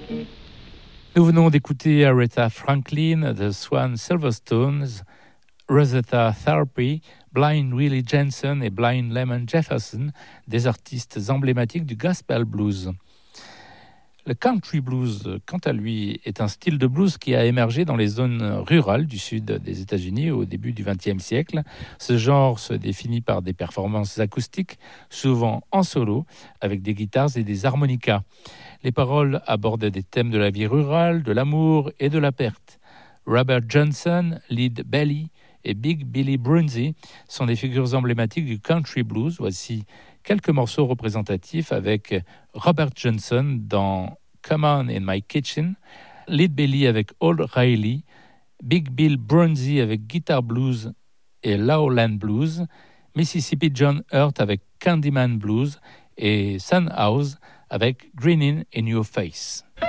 Nous venons d'écouter Aretha Franklin, The Swan Silverstones, Rosetta Tharpe, Blind Willie Jensen et Blind Lemon Jefferson, des artistes emblématiques du gospel blues. Le country blues, quant à lui, est un style de blues qui a émergé dans les zones rurales du sud des États-Unis au début du XXe siècle. Ce genre se définit par des performances acoustiques, souvent en solo, avec des guitares et des harmonicas. Les paroles abordent des thèmes de la vie rurale, de l'amour et de la perte. Robert Johnson, Lead Belly et Big Billy Brunsey sont des figures emblématiques du country blues. Voici quelques morceaux représentatifs avec Robert Johnson dans Come On in My Kitchen, Lead Belly avec Old Riley, Big Bill Brunsey avec Guitar Blues et Lowland Blues, Mississippi John Hurt avec Candyman Blues et Sun House avec Grinning in Your Face.